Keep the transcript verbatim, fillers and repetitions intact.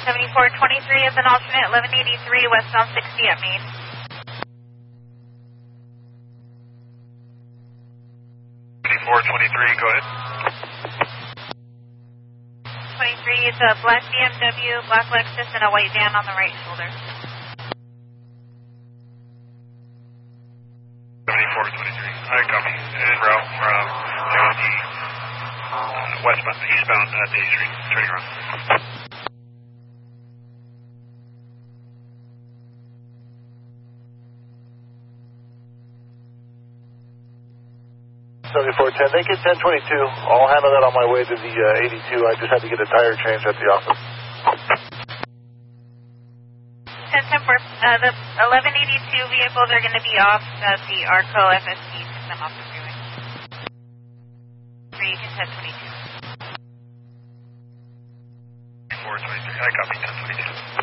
seventy-four twenty-three is an alternate eleven eighty-three westbound sixty at Main. seventy-four twenty-three, go ahead. twenty-three, it's a black B M W, black Lexus, and a white van on the right shoulder. seventy-four twenty-three, I copy. And route from County uh, westbound, eastbound at Day Street, turning around. seventy-four ten, Lincoln ten twenty-two. I'll handle that on my way to the uh, eighty-two. I just had to get a tire change at the office. ten ten four, uh, the eleven eighty-two vehicles are going to be off at the ARCO F S P system off the freeway. three, ten twenty-two. four twenty-three, I copy ten twenty-two.